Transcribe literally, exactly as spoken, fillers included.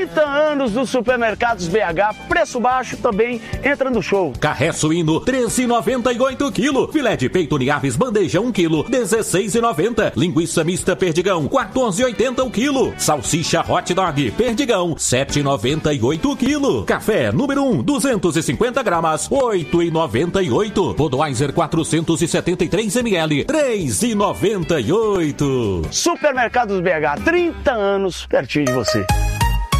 trinta anos dos supermercados B H, preço baixo também entra no show. Carré suíno, treze e noventa e oito quilo. Filé de peito Niaves, bandeja um quilo, dezesseis e noventa. Linguiça mista Perdigão, quatorze e oitenta o quilo. Salsicha hot dog Perdigão, sete e noventa e oito quilo. Café número um, duzentos e cinquenta gramas, oito e noventa e oito. Budweiser quatrocentos e setenta e três mililitros, três e noventa e oito. Supermercados B H, trinta anos pertinho de você.